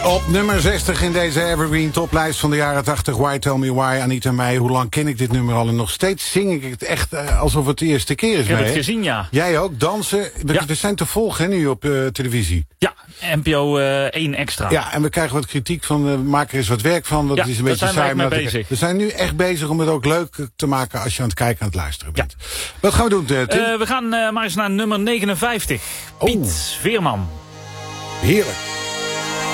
Op nummer 60 in deze Evergreen toplijst van de jaren 80. Why Tell Me Why, Anita Meijer. Hoe lang ken ik dit nummer al? En nog steeds zing ik het echt alsof het de eerste keer is. Ik heb het gezien, ja. Jij ook, dansen. We zijn te volgen nu op televisie. Ja, NPO 1 Extra. Ja, en we krijgen wat kritiek van, maak er eens wat werk van. Dat is een beetje saai. Maar bezig. We zijn nu echt bezig om het ook leuk te maken als je aan het kijken en aan het luisteren bent. Ja. Wat gaan we doen, Tim? We gaan maar eens naar nummer 59. Piet Veerman. Heerlijk.